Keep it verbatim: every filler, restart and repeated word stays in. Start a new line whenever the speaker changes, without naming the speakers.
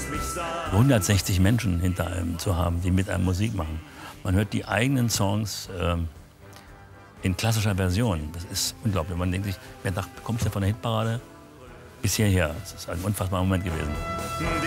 hundertsechzig Menschen hinter einem zu haben, die mit einem Musik machen. Man hört die eigenen Songs ähm, in klassischer Version. Das ist unglaublich. Man denkt sich, wer dachte, kommst du von der Hitparade bis hierher? Das ist ein unfassbarer Moment gewesen.